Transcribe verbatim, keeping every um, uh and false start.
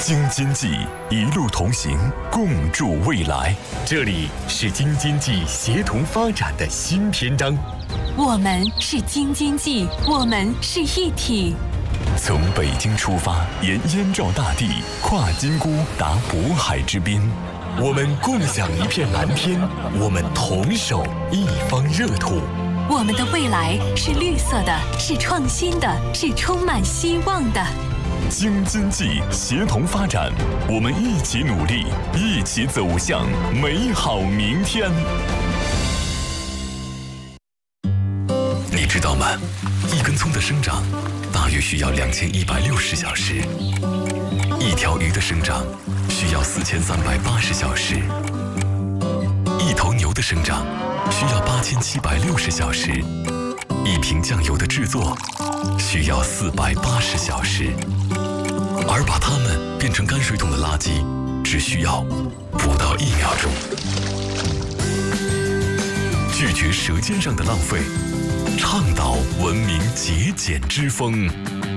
京津冀一路同行，共筑未来。这里是京津冀协同发展的新篇章。 我们是京津冀，我们是一体。 从北京出发，沿燕赵大地，跨金沽，达渤海之滨。我们共享一片蓝天，我们同守一方热土。 我们的未来是绿色的，是创新的，是充满希望的。 京津冀协同发展，我们一起努力，一起走向美好明天。你知道吗？一根葱的生长大约需要两千一百六十小时，一条鱼的生长需要四千三百八十小时，一头牛的生长需要八千七百六十小时，一瓶酱油的制作需要四百八十小时，而把它们变成泔水桶的垃圾只需要不到一秒钟。拒绝舌尖上的浪费，倡导文明节俭之风。